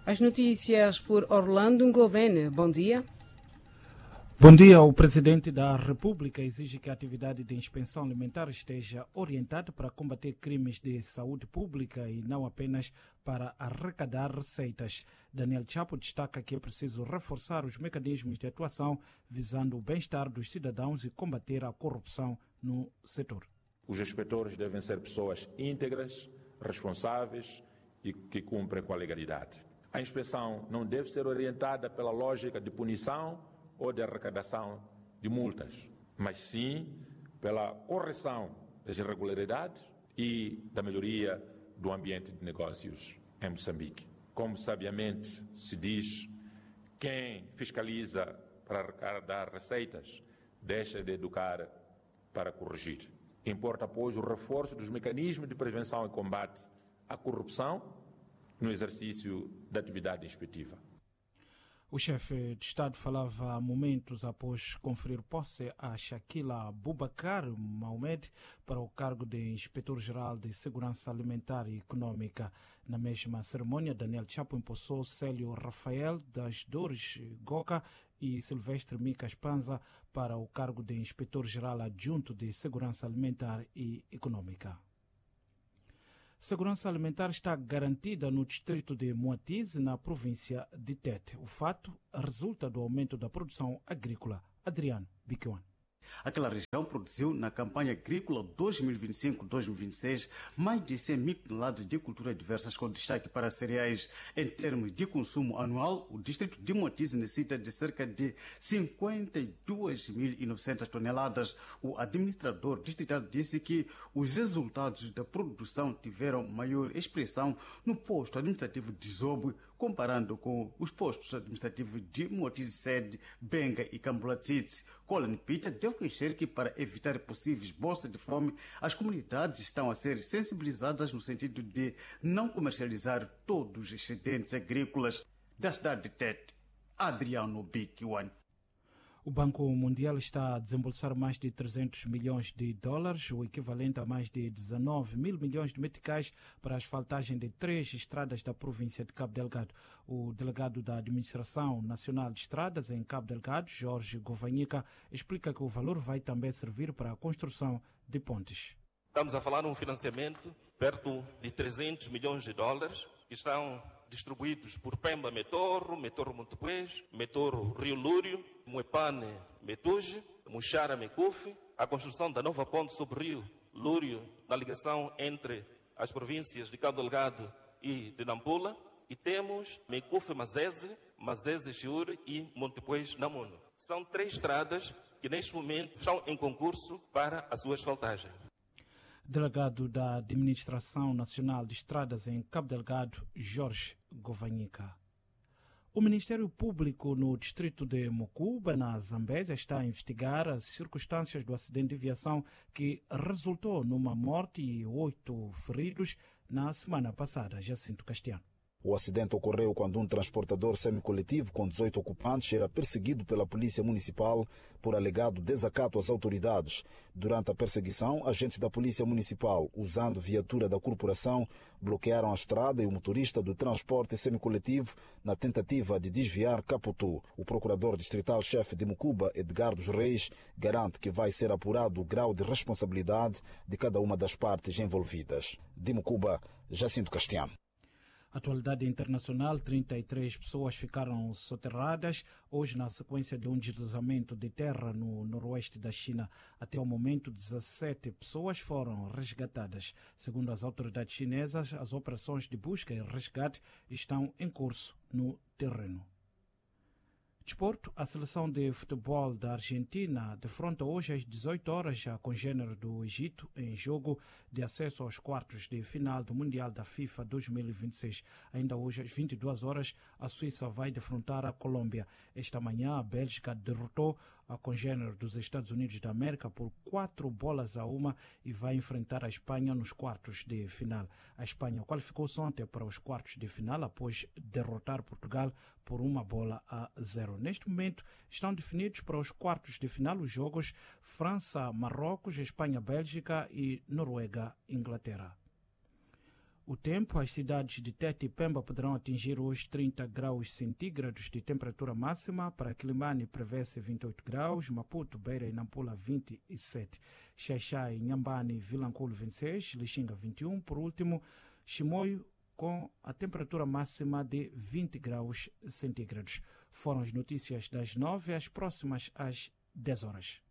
As notícias por Orlando Govene. Bom dia. Bom dia. O presidente da República exige que a atividade de inspeção alimentar esteja orientada para combater crimes de saúde pública e não apenas para arrecadar receitas. Daniel Chapo destaca que é preciso reforçar os mecanismos de atuação visando o bem-estar dos cidadãos e combater a corrupção no setor. Os inspetores devem ser pessoas íntegras, responsáveis e que cumprem com a legalidade. A inspeção não deve ser orientada pela lógica de punição ou de arrecadação de multas, mas sim pela correção das irregularidades e da melhoria do ambiente de negócios em Moçambique. Como sabiamente se diz, quem fiscaliza para arrecadar receitas deixa de educar para corrigir. Importa, pois, o reforço dos mecanismos de prevenção e combate à corrupção no exercício da atividade inspectiva. O chefe de Estado falava há momentos após conferir posse a Shakila Boubacar Mohamed para o cargo de Inspetor-Geral de Segurança Alimentar e Econômica. Na mesma cerimônia, Daniel Chapo empossou Célio Rafael das Dores Goca e Silvestre Micas Panza para o cargo de Inspetor-Geral Adjunto de Segurança Alimentar e Econômica. Segurança alimentar está garantida no distrito de Moatize, na província de Tete. O fato resulta do aumento da produção agrícola. Adriano Biquan. Aquela região produziu na campanha agrícola 2025-2026 mais de 100 mil toneladas de culturas diversas, com destaque para cereais. Em termos de consumo anual, o distrito de Moatize necessita de cerca de 52.900 toneladas. O administrador distrital disse que os resultados da produção tiveram maior expressão no posto administrativo de Zobo, comparando com os postos administrativos de Moatize Sede, Benga e Cambulatsitsi. Colin Peter deu conhecer que, para evitar possíveis bolsas de fome, as comunidades estão a ser sensibilizadas no sentido de não comercializar todos os excedentes agrícolas. Da cidade de Tete, Adriano Biquiwan. O Banco Mundial está a desembolsar mais de 300 milhões de dólares, o equivalente a mais de 19 mil milhões de meticais, para a asfaltagem de 3 estradas da província de Cabo Delgado. O delegado da Administração Nacional de Estradas em Cabo Delgado, Jorge Govanhica, explica que o valor vai também servir para a construção de pontes. Estamos a falar de um financiamento perto de 300 milhões de dólares que estão distribuídos por Pemba Metorro, Metorro Montepuez, Metorro Rio Lúrio, Muepane Metuge, Muxara Mecufe, a construção da nova ponte sobre o Rio Lúrio na ligação entre as províncias de Cabo Delgado e de Nampula, e temos Mecufe Mazeze, Mazeze Chiure e Montepuez Namuno. São 3 estradas que neste momento estão em concurso para a sua asfaltagem. Delegado da Administração Nacional de Estradas em Cabo Delgado, Jorge Govanhica. O Ministério Público no distrito de Mocuba, na Zambésia, está a investigar as circunstâncias do acidente de viação que resultou numa morte e 8 feridos na semana passada. Jacinto Castiano. O acidente ocorreu quando um transportador semicoletivo com 18 ocupantes era perseguido pela Polícia Municipal por alegado desacato às autoridades. Durante a perseguição, agentes da Polícia Municipal, usando viatura da corporação, bloquearam a estrada e o motorista do transporte semicoletivo na tentativa de desviar capotou. O procurador distrital-chefe de Mocuba, Edgar dos Reis, garante que vai ser apurado o grau de responsabilidade de cada uma das partes envolvidas. De Mocuba, Jacinto Castiano. Atualidade internacional, 33 pessoas ficaram soterradas hoje na sequência de um deslizamento de terra no noroeste da China. Até o momento, 17 pessoas foram resgatadas. Segundo as autoridades chinesas, as operações de busca e resgate estão em curso no terreno. Desporto, a seleção de futebol da Argentina defronta hoje às 18 horas a congênere do Egito em jogo de acesso aos quartos de final do Mundial da FIFA 2026. Ainda hoje às 22 horas a Suíça vai defrontar a Colômbia. Esta manhã a Bélgica derrotou a congênere dos Estados Unidos da América por 4-1 e vai enfrentar a Espanha nos quartos de final. A Espanha qualificou-se ontem para os quartos de final após derrotar Portugal por 1-0. Neste momento estão definidos para os quartos de final os jogos França-Marrocos, Espanha-Bélgica e Noruega-Inglaterra. O tempo, as cidades de Tete e Pemba poderão atingir hoje 30 graus centígrados de temperatura máxima. Para Quilimane prevê-se 28 graus, Maputo, Beira e Nampula 27, Xaixai, Inhambane, Vilanculo 26, Lixinga 21, por último, Chimoio com a temperatura máxima de 20 graus centígrados. Foram as notícias das 9, as próximas às 10 horas.